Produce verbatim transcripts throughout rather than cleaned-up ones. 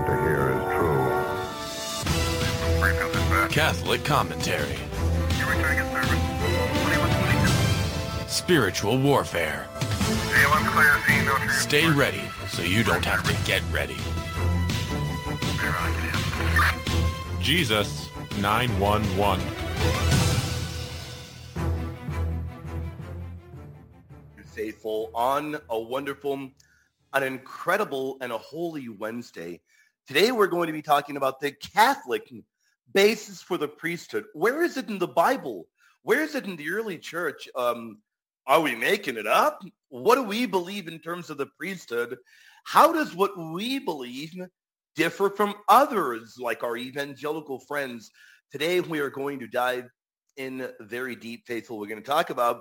to hear is true. Catholic commentary. Spiritual warfare. Stay ready so you don't have to get ready. Jesus nine one one. Faithful, on a wonderful, an incredible, and a holy Wednesday. Today we're going to be talking about the Catholic basis for the priesthood. Where is it in the Bible? Where is it in the early church? Um, are we making it up? What do we believe in terms of the priesthood? How does what we believe differ from others, like our evangelical friends? Today we are going to dive in very deep, faithful. We're going to talk about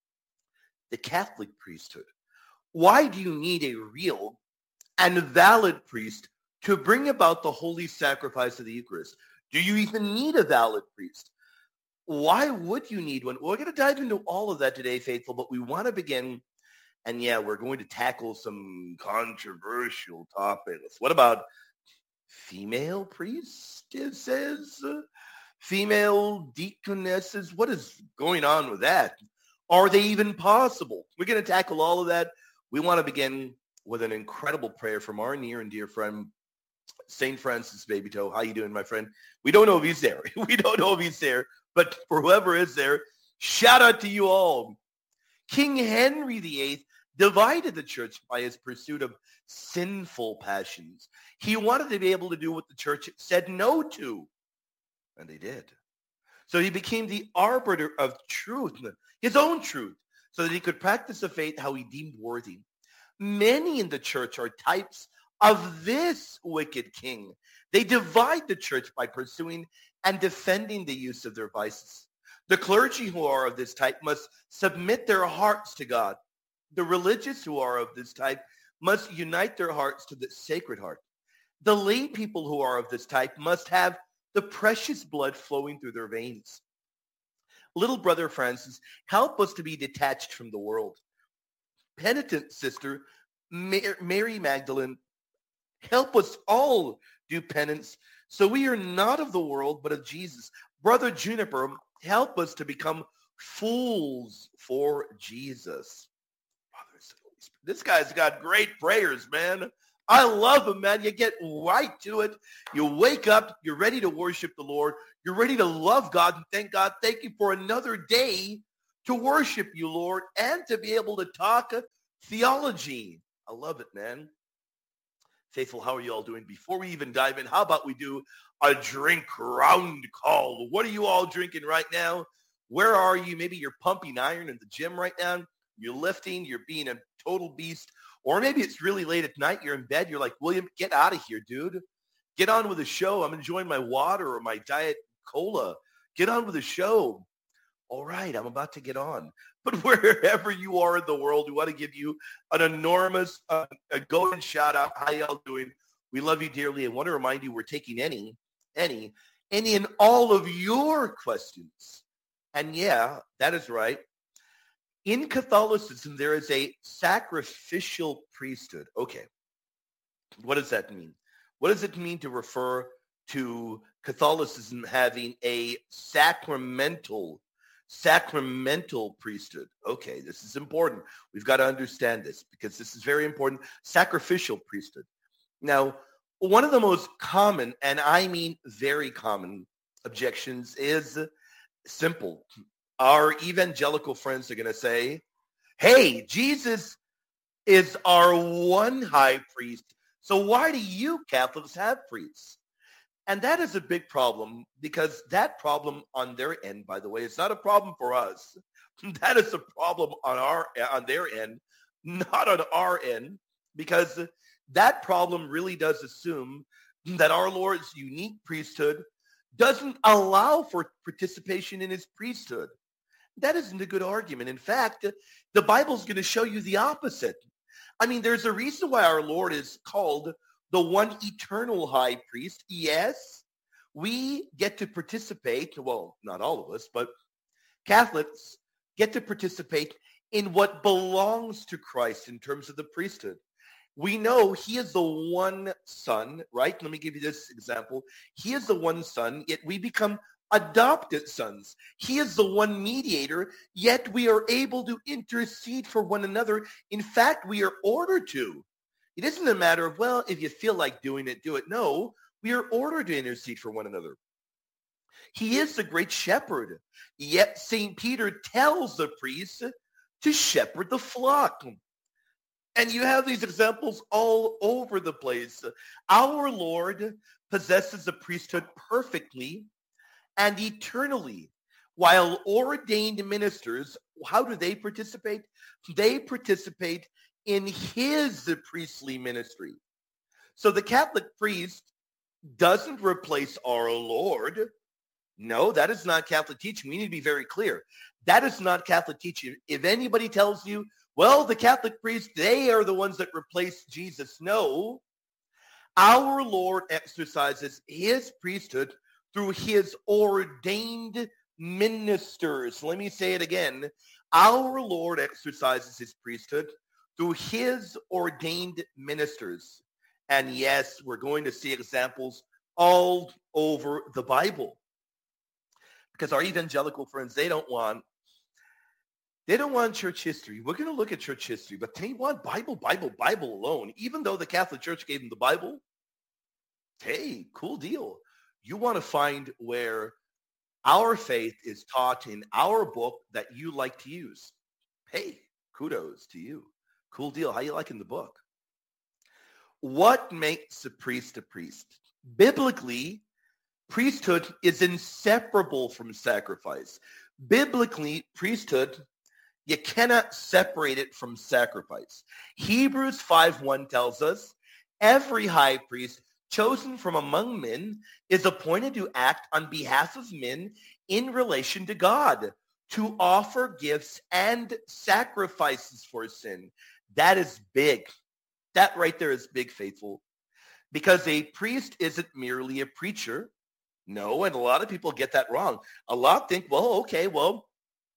the Catholic priesthood. Why do you need a real and valid priest to bring about the holy sacrifice of the Eucharist? Do you even need a valid priest? Why would you need one? We're going to dive into all of that today, faithful, but we want to begin, and yeah, we're going to tackle some controversial topics. What about female priestesses? Female deaconesses? What is going on with that? Are they even possible? We're going to tackle all of that. We want to begin with an incredible prayer from our near and dear friend, Saint Francis Baby Toe. How you doing, my friend? We don't know if he's there. We don't know if he's there. But for whoever is there, shout out to you all. King Henry the Eighth divided the church by his pursuit of sinful passions. He wanted to be able to do what the church said no to. And they did. So he became the arbiter of truth, his own truth, so that he could practice the faith how he deemed worthy. Many in the church are types of this wicked king. They divide the church by pursuing and defending the use of their vices. The clergy who are of this type must submit their hearts to God. The religious who are of this type must unite their hearts to the Sacred Heart. The lay people who are of this type must have the precious blood flowing through their veins. Little brother Francis, help us to be detached from the world. Penitent sister Mary Magdalene, help us all do penance so we are not of the world but of Jesus. Brother Juniper, help us to become fools for Jesus. This guy's got great prayers, man. I love him, man. You get right to it. You wake up. You're ready to worship the Lord. You're ready to love God and thank God. Thank you for another day to worship you, Lord, and to be able to talk theology. I love it, man. Faithful, how are you all doing? Before we even dive in, how about we do a drink round call? What are you all drinking right now? Where are you? Maybe you're pumping iron in the gym right now. You're lifting. You're being a total beast. Or maybe it's really late at night. You're in bed. You're like, William, get out of here, dude. Get on with the show. I'm enjoying my water or my diet cola. Get on with the show. All right, I'm about to get on. But wherever you are in the world, we want to give you an enormous, uh, a golden shout out. How y'all doing? We love you dearly. I want to remind you we're taking any, any, any and all of your questions. And yeah, that is right. In Catholicism, there is a sacrificial priesthood. Okay. What does that mean? What does it mean to refer to Catholicism having a sacramental, sacramental priesthood? Okay, this is important. We've got to understand this because this is very important. Sacrificial priesthood. Now, one of the most common, and I mean very common, objections is simple. Our evangelical friends are going to say, hey, Jesus is our one high priest. So why do you Catholics have priests? And that is a big problem because that problem on their end, by the way, it's not a problem for us. That is a problem on our on their end, not on our end, because that problem really does assume that our Lord's unique priesthood doesn't allow for participation in his priesthood. That isn't a good argument. In fact, the Bible's going to show you the opposite. I mean, there's a reason why our Lord is called the one eternal high priest. Yes, we get to participate. Well, not all of us, but Catholics get to participate in what belongs to Christ in terms of the priesthood. We know he is the one son, right? Let me give you this example. He is the one son, yet we become adopted sons. He is the one mediator, yet we are able to intercede for one another. In fact, we are ordered to. It isn't a matter of, well, if you feel like doing it, do it. No, we are ordered to intercede for one another. He is the great shepherd, yet Saint Peter tells the priest to shepherd the flock. And you have these examples all over the place. Our Lord possesses the priesthood perfectly and eternally, while ordained ministers, how do they participate? They participate in his priestly ministry. So the Catholic priest doesn't replace our Lord. No, that is not Catholic teaching. We need to be very clear. That is not Catholic teaching. If anybody tells you, well, the Catholic priests, they are the ones that replace Jesus. No, our Lord exercises his priesthood through his ordained ministers. Let me say it again. Our Lord exercises his priesthood through his ordained ministers. And yes, we're going to see examples all over the Bible. Because our evangelical friends, they don't want They don't want church history. We're going to look at church history, but they want Bible, Bible, Bible alone. Even though the Catholic Church gave them the Bible, hey, cool deal. You want to find where our faith is taught in our book that you like to use. Hey, kudos to you. Cool deal. How you liking the book? What makes a priest a priest? Biblically, priesthood is inseparable from sacrifice. Biblically, priesthood, you cannot separate it from sacrifice. Hebrews five one tells us, every high priest chosen from among men is appointed to act on behalf of men in relation to God, to offer gifts and sacrifices for sin. That is big. That right there is big, faithful. Because a priest isn't merely a preacher. No, and a lot of people get that wrong. A lot think, well, okay, well,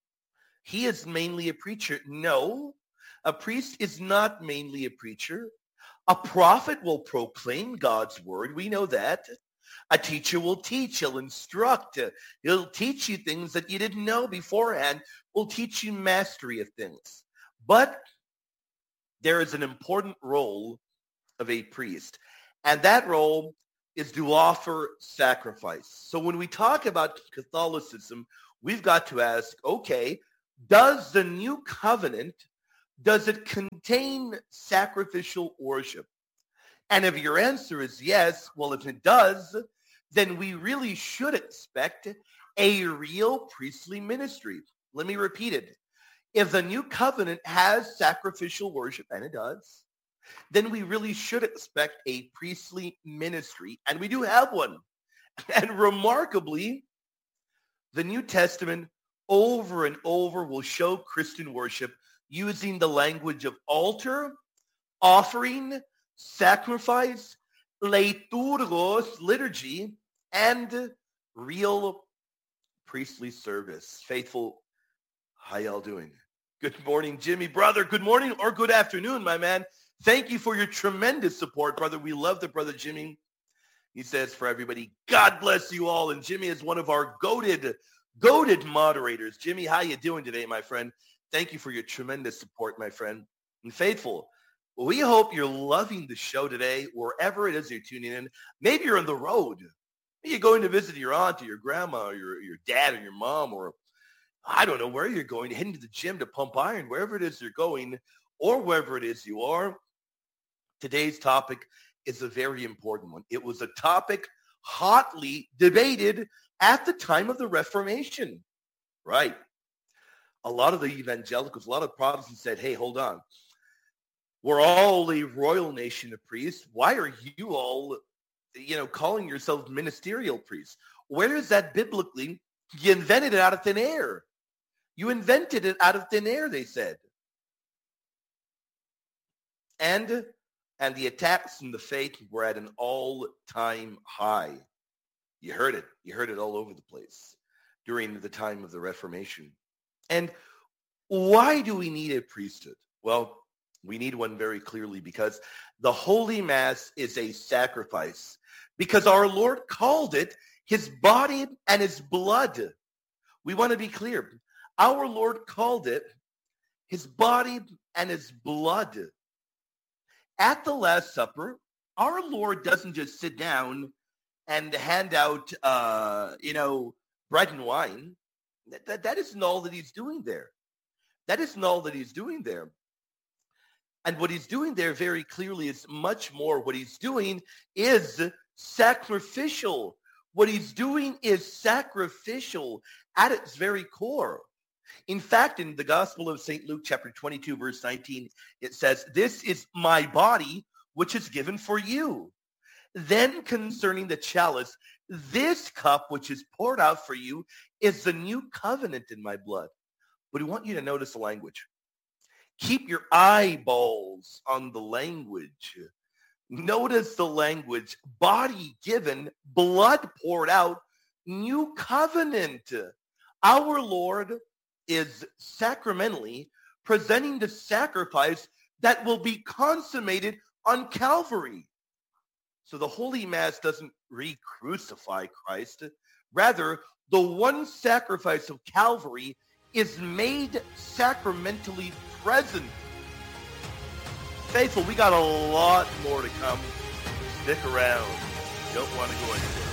he is mainly a preacher. No, a priest is not mainly a preacher. A prophet will proclaim God's word. We know that. A teacher will teach. He'll instruct. He'll teach you things that you didn't know beforehand. Will teach you mastery of things. But there is an important role of a priest. And that role is to offer sacrifice. So when we talk about Catholicism, we've got to ask, okay, does the new covenant, does it contain sacrificial worship? And if your answer is yes, well, if it does, then we really should expect a real priestly ministry. Let me repeat it. If the new covenant has sacrificial worship, and it does, then we really should expect a priestly ministry, and we do have one. And remarkably, the New Testament over and over will show Christian worship using the language of altar, offering, sacrifice, liturgos, liturgy, and real priestly service. Faithful, how y'all doing? Good morning, Jimmy, brother. Good morning or good afternoon, my man. Thank you for your tremendous support, brother. We love the brother Jimmy. He says for everybody, God bless you all. And Jimmy is one of our goated, goated moderators. Jimmy, how you doing today, my friend? Thank you for your tremendous support, my friend. And faithful, we hope you're loving the show today, wherever it is you're tuning in. Maybe you're on the road. Maybe you're going to visit your aunt or your grandma or your, your dad or your mom, or I don't know where you're going, heading to the gym to pump iron, wherever it is you're going, or wherever it is you are. Today's topic is a very important one. It was a topic hotly debated at the time of the Reformation. Right. A lot of the evangelicals, a lot of Protestants said, hey, hold on. We're all a royal nation of priests. Why are you all, you know, calling yourselves ministerial priests? Where is that biblically? You invented it out of thin air. You invented it out of thin air, they said. And and the attacks on the faith were at an all-time high. You heard it. You heard it all over the place during the time of the Reformation. And why do we need a priesthood? Well, we need one very clearly because The Holy Mass is a sacrifice because our Lord called it his body and his blood. We want to be clear. Our Lord called it his body and his blood. At the Last Supper, our Lord doesn't just sit down and hand out, uh, you know, bread and wine. That, that, that isn't all that he's doing there. That isn't all that he's doing there. And what he's doing there very clearly is much more. What he's doing is sacrificial. What he's doing is sacrificial at its very core. In fact, in the Gospel of Saint Luke, chapter twenty-two, verse nineteen, it says, "This is my body, which is given for you." Then concerning the chalice, "This cup, which is poured out for you, is the new covenant in my blood." But I want you to notice the language. Keep your eyeballs on the language. Notice the language. Body given, blood poured out, new covenant. Our Lord is sacramentally presenting the sacrifice that will be consummated on Calvary. So the Holy Mass doesn't re-crucify Christ. Rather, the one sacrifice of Calvary is made sacramentally present. Faithful, we got a lot more to come. Stick around. You don't want to go anywhere.